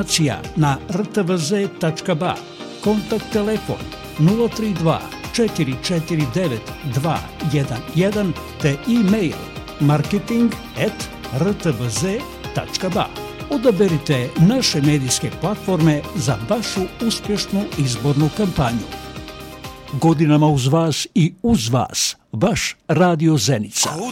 informacija na rtvz.ba, kontakt telefon 032 449 211 te e-mail marketing@rtvz.ba. Odaberite naše medijske platforme za vašu uspješnu izbornu kampanju. Godinama uz vas i uz vas, vaš Radio Zenica.